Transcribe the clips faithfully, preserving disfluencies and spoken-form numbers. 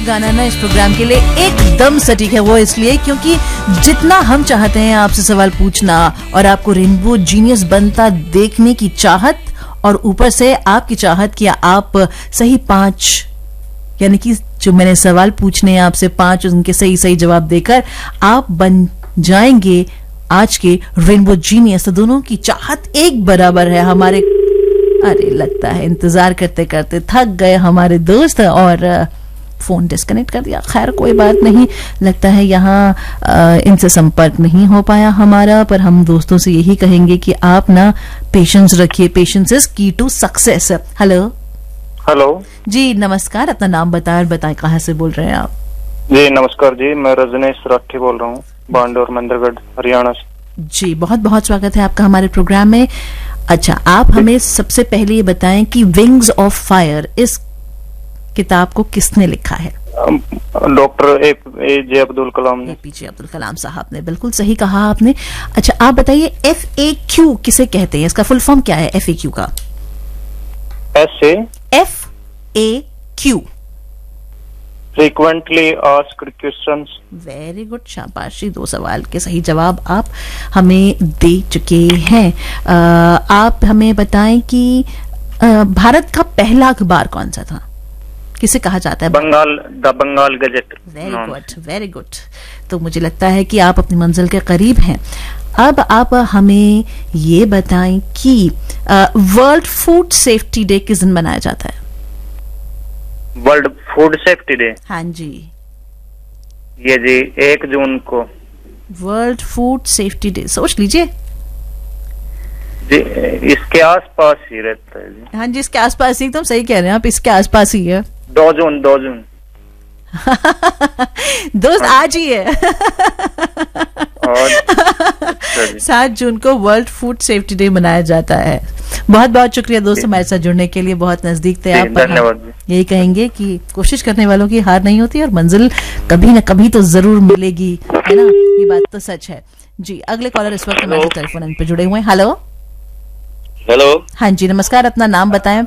गाना ना इस प्रोग्राम के लिए एकदम सटीक है, वो इसलिए क्योंकि जितना हम चाहते हैं आपसे सवाल पूछना और आपको रेनबो जीनियस बनता देखने की चाहत, और ऊपर से आपकी चाहत कि आप सही पांच, यानी कि जो मैंने सवाल पूछने हैं आपसे पांच, उनके सही सही जवाब देकर आप बन जाएंगे आज के रेनबो जीनियस। तो दोनों की चाहत एक बराबर है हमारे। अरे लगता है इंतजार करते करते थक गए हमारे दोस्त और फोन डिस्कनेक्ट कर दिया। खैर कोई बात नहीं, लगता है यहाँ इनसे संपर्क नहीं हो पाया हमारा, पर हम दोस्तों से यही कहेंगे कि आप ना पेशेंस रखिए, पेशेंस इज की टू सक्सेस। हेलो हेलो जी, नमस्कार, अपना नाम बताएं और बताएं कहाँ से बोल रहे हैं आप? जी नमस्कार जी, मैं रजनीश राठी बोल रहा हूँ, बांडोर मंदिरगढ़ हरियाणा से। जी बहुत बहुत स्वागत है आपका हमारे प्रोग्राम में। अच्छा, आप हमें सबसे पहले ये बताएं कि विंग्स ऑफ फायर इस किताब को किसने लिखा है? डॉक्टर ए जे अब्दुल कलाम ने। एपीजे अब्दुल कलाम साहब ने, बिल्कुल सही कहा आपने। अच्छा आप बताइए एफ ए क्यू किसे कहते हैं? इसका फुल फॉर्म क्या है एफ ए क्यू का? S A F A Q frequently asked questions. Very good, शाबाशी, दो सवाल के सही जवाब आप हमें दे चुके हैं। आ, आप हमें बताएं कि आ, भारत का पहला अखबार कौन सा था, किसे कहा जाता है? Bengal, the Bengal gazette. Very good, very good. तो मुझे लगता है कि आप अपनी मंजिल के करीब हैं। अब आप हमें ये बताएं कि वर्ल्ड फूड सेफ्टी डे किस दिन मनाया जाता है? वर्ल्ड फूड सेफ्टी डे, हाँ जी, ये जी एक जून को। वर्ल्ड फूड सेफ्टी डे, सोच लीजिए जी, इसके आसपास ही रहता है जी। हाँ जी, इसके आसपास ही, एकदम सही कह रहे हैं आप, इसके आसपास ही है। दो जून, दो जून दोस्त आज ही है। सात जून को वर्ल्ड फूड सेफ्टी डे मनाया जाता है। बहुत बहुत शुक्रिया दोस्त हमारे साथ जुड़ने के लिए, बहुत नजदीक थे आप। धन्यवाद। यही कहेंगे कि कोशिश करने वालों की हार नहीं होती और मंजिल कभी ना कभी तो जरूर मिलेगी, है ना? ये बात तो सच है जी। अगले कॉलर इस वक्त हमारे टेलीफोन पे जुड़े हुए हैं। हेलो हेलो, हाँ जी नमस्कार, अपना नाम बताएं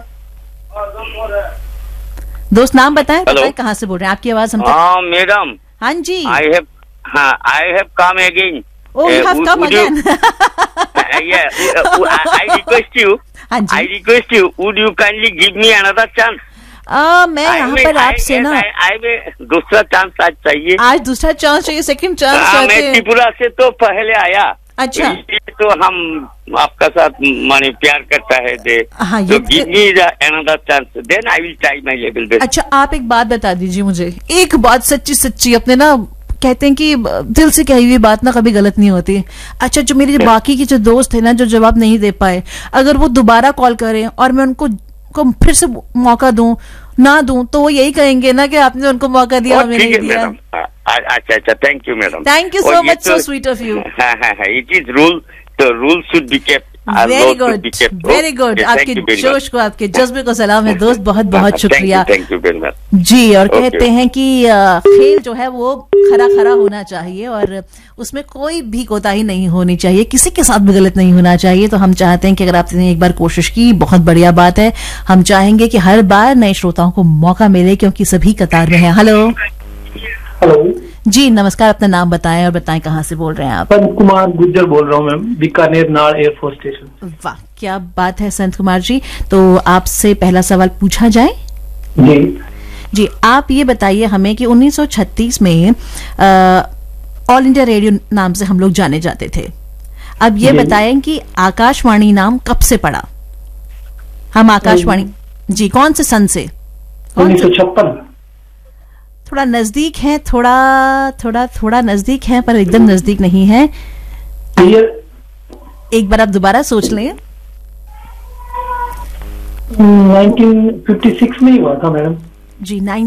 दोस्त, नाम बताएं, बताएं कहाँ से बोल रहे हैं, आपकी आवाज हम तक। हाँ मैडम, हाँ जी, आई हैव हाँ I have come again. Oh, you have come again. Yeah, I request you. हाँ जी, I request you. Would you kindly give me another chance? आ, मैं यहाँ पर आपसे ना आई में दूसरा चांस आज चाहिए। आज दूसरा चांस चाहिए, सेकंड चांस चाहते मैं हैं। त्रिपुरा से तो पहले आया। अच्छा, तो हम आपका साथ माने प्यार करता है दे। हाँ, तो ये give me another chance, then I will try my level best. अच्छा आप एक बात बता दीजिए मुझे, एक बात सच्ची सच्ची, अपने ना कहते हैं कि दिल से कही हुई बात ना कभी गलत नहीं होती। अच्छा, जो मेरे बाकी के जो दोस्त है ना जो जवाब नहीं दे पाए, अगर वो दोबारा कॉल करें और मैं उनको को फिर से मौका दूं ना दूं, तो वो यही कहेंगे ना कि आपने उनको मौका दिया, हमें नहीं दिया। अच्छा अच्छा, thank you madam, thank you so much, so sweet of you. It is rule, the rule should be kept. Very good, very good. आपके जोश को, आपके जज्बे को सलाम है दोस्त, बहुत बहुत शुक्रिया। थैंक यू वेरी मच जी। और कहते हैं कि खेल जो है वो खरा खरा होना चाहिए और उसमें कोई भी कोताही नहीं होनी चाहिए, किसी के साथ भी गलत नहीं होना चाहिए। तो हम चाहते हैं कि अगर आपने एक बार कोशिश की, बहुत बढ़िया बात है। हम चाहेंगे कि हर बार नए श्रोताओं को मौका मिले क्योंकि सभी कतार में हैं। हेलो हेलो जी नमस्कार, अपना नाम बताएं और बताएं कहाँ से बोल रहे हैं आप? संत कुमार गुज्जर बोल रहा हूँ मैम, बीकानेर नाड़ एयरफोर्स स्टेशन। वाह क्या बात है संत कुमार जी। तो आपसे पहला सवाल पूछा जाए? जी जी, आप ये बताइए हमें कि उन्नीस सौ छत्तीस में ऑल इंडिया रेडियो नाम से हम लोग जाने जाते थे। अब ये बताएं कि आकाशवाणी नाम कब से पड़ा? हम आकाशवाणी जी कौन से सन से? उन्नीस सौ छप्पन। थोड़ा नजदीक है, थोड़ा थोड़ा थोड़ा नजदीक है पर एकदम नजदीक नहीं है। एक बार आप दोबारा सोच लें। उन्नीस सौ छप्पन में ही हुआ था मैडम। जी,